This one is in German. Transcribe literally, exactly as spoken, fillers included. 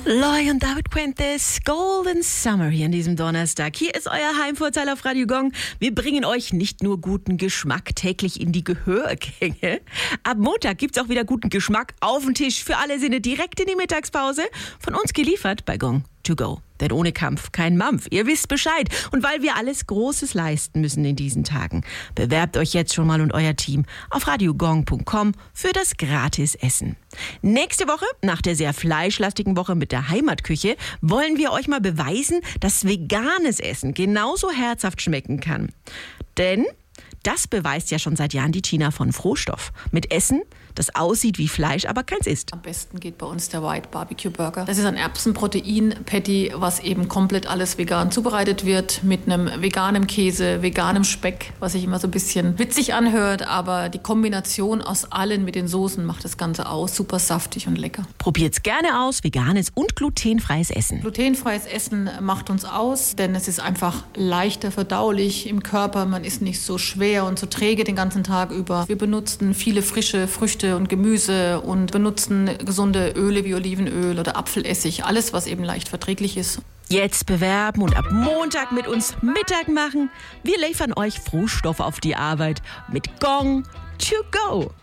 Loy und David Puentes, Golden Summer hier an diesem Donnerstag. Hier ist euer Heimvorteil auf Radio Gong. Wir bringen euch nicht nur guten Geschmack täglich in die Gehörgänge. Ab Montag gibt's auch wieder guten Geschmack auf den Tisch für alle Sinne direkt in die Mittagspause. Von uns geliefert bei Gong to go. Denn ohne Kampf kein Mampf. Ihr wisst Bescheid. Und weil wir alles Großes leisten müssen in diesen Tagen, bewerbt euch jetzt schon mal und euer Team auf radiogong punkt com für das Gratis-Essen. Nächste Woche, nach der sehr fleischlastigen Woche mit der Heimatküche, wollen wir euch mal beweisen, dass veganes Essen genauso herzhaft schmecken kann. Denn das beweist ja schon seit Jahren die Gina von Frohstoff. Mit Essen, das aussieht wie Fleisch, aber keins ist. Am besten geht bei uns der White Barbecue Burger. Das ist ein Erbsenprotein-Patty, was eben komplett alles vegan zubereitet wird, mit einem veganen Käse, veganem Speck, was sich immer so ein bisschen witzig anhört, aber die Kombination aus allen mit den Soßen macht das Ganze aus. Super saftig und lecker. Probiert's gerne aus, veganes und glutenfreies Essen. Glutenfreies Essen macht uns aus, denn es ist einfach leichter verdaulich im Körper. Man ist nicht so schwer und so träge den ganzen Tag über. Wir benutzen viele frische Früchte und Gemüse und benutzen gesunde Öle wie Olivenöl oder Apfelessig. Alles, was eben leicht verträglich ist. Jetzt bewerben und ab Montag mit uns Mittag machen. Wir liefern euch Frohstoff auf die Arbeit mit Gong to go.